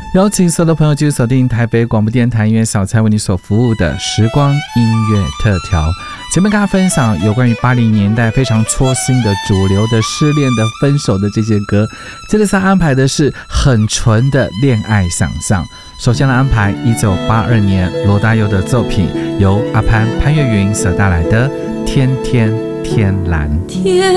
邀请所有的朋友继续锁定台北广播电台音乐小菜为你所服务的时光音乐特调。前面跟大家分享有关于80年代非常戳心的主流的失恋的分手的这些歌，这次安排的是很纯的恋爱想象。首先来安排1982年罗大佑的作品，由阿潘潘越云所带来的天天天蓝。 天